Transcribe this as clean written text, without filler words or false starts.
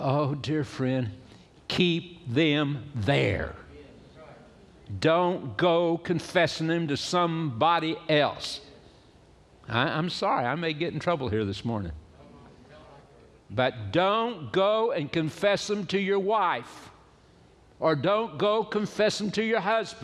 Oh, dear friend, keep them there. Don't go confessing them to somebody else. I'm sorry, I may get in trouble here this morning. But don't go and confess them to your wife, or don't go confess them to your husband.